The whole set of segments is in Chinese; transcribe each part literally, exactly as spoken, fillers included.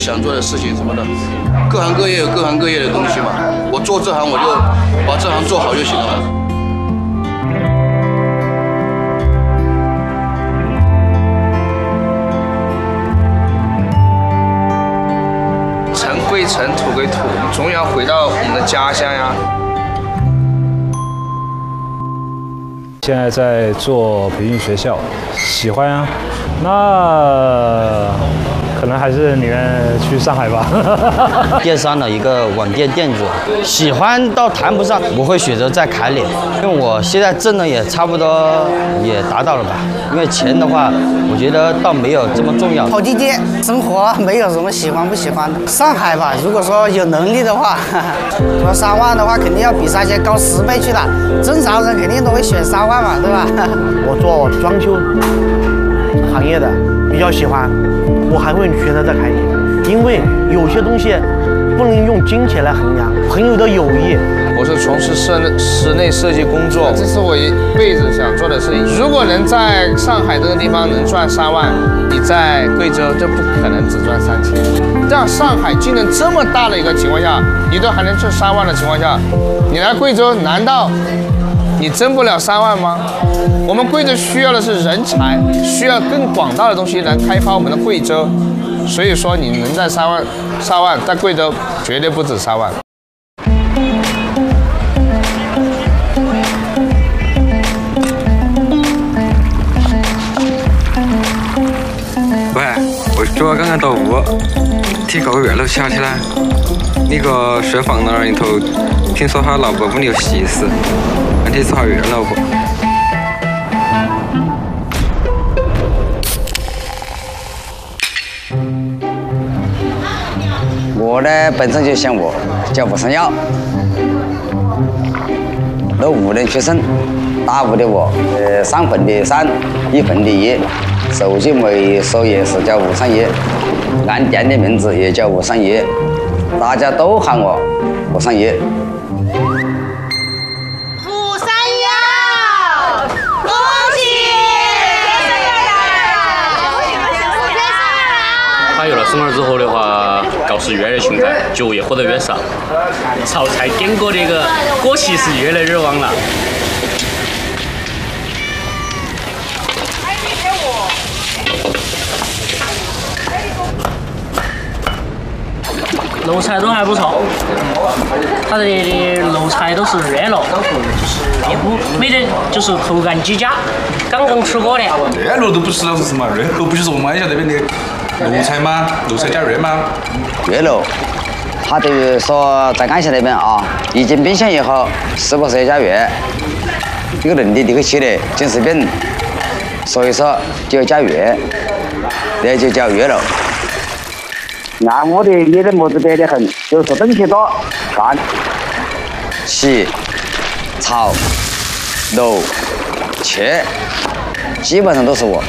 想做的事情什么的，各行各业有各行各业的东西嘛。我做这行我就把这行做好就行了。 尘归尘，土归土，总要回到我们的家乡呀。 现在在做培训学校，喜欢啊，那可能还是宁愿去上海吧。 电商的一个网店店主，喜欢倒谈不上，我会选择在凯里，因为我现在挣的也差不多也达到了吧。因为钱的话，我觉得倒没有这么重要。 跑地铁，生活没有什么喜欢不喜欢的。上海吧，如果说有能力的话，说三万的话，肯定要比三千高十倍去的。正常人肯定都会选三万嘛，对吧？ 我做装修行业的比较喜欢，我还会选择在凯里，因为有些东西不能用金钱来衡量，朋友的友谊。 我是从事室室内设计工作，这是我一辈子想做的事情。如果能在上海这个地方能赚三万，你在贵州就不可能只赚三千。这样上海竞争这么大的一个情况下，你都还能挣三万的情况下，你来贵州难道你挣不了三万吗？我们贵州需要的是人才，需要更广大的东西来开发我们的贵州。所以说，你能在三万，三万在贵州绝对不止三万。 喂，我主要刚刚到屋，听个院楼敲起来，那个睡房那儿里头，听说他老婆屋里有喜事，问题查院了不？ 我呢本身就姓吴，叫吴生耀，六五年出生，大吴的吴，呃，三横的三，一横的一，手机美说也是叫吴三爷，按店的名字也叫吴三爷，大家都喊我吴三爷。 吴三爷，恭喜！ 他有了生儿之后的话，告示越来越穷开，酒也喝得越少，炒菜点锅的那个锅气是越来越旺了。 肉菜都还不错，它这里的肉菜都是热肉，就是也不没得，就是口感极佳，刚刚出锅的。 热肉都不是那是什么？热肉不就是我们马来西亚那边的肉菜吗？肉菜加热吗？ 热肉，他等于说在安溪那边啊，一进冰箱以后，是不是要加热？这个人的这个吃的精神病，所以说就要加热，那就叫热肉。 按我的也得么子别的很，就是东西多，干、 洗、炒、卤、切，基本上都是我。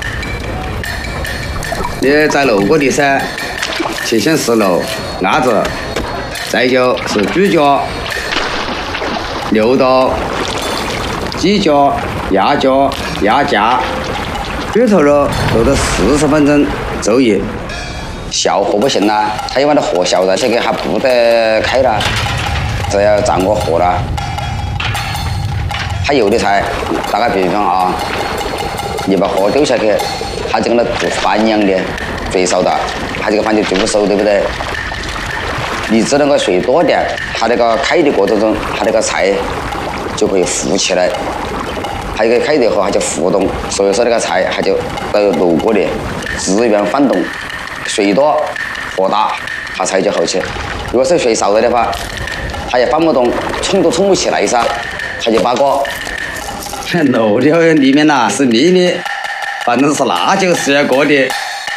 你在卤锅里噻，先先是卤鸭子，再就是猪脚、牛刀、鸡脚、鸭脚、鸭架，猪头肉卤到四十分钟足以。小火不行啦，它一般的火小的，这个还不得开了，这要掌握火了。还有的菜，打个比方啊，你把火丢下去，它就跟那煮饭一样的，最少的，它这个饭就煮不熟，对不对？你只能够水多点，它那个开的过程中，它那个菜就可以浮起来，它一个开的以后它就浮动，所以说那个菜它就到卤锅里自然翻动。水多火大，它菜就好吃。如果是水少了的话，它也翻不动，冲都冲不起来噻，它就扒锅。漏料里面呐是秘密，反正是那就是要过的。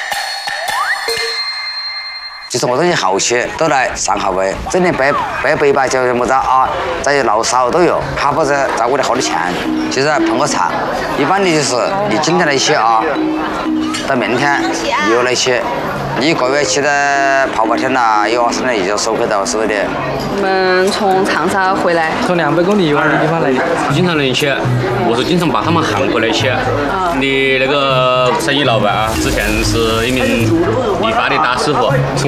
就是我东西好吃，都来上海味。这里北北北吧叫什么子啊？在老少都有，他不是在屋里好多钱，就是捧个场。一般的就是你今天来吃啊，到明天你又来吃。你一个月吃的泡泡天啦，有二十年也就收回到手里。 我们从长沙回来， 从两百公里以外的地方来的。 经常能吃，我是经常把他们喊过来吃。你那个生意老板啊，之前是一名理发的大师傅。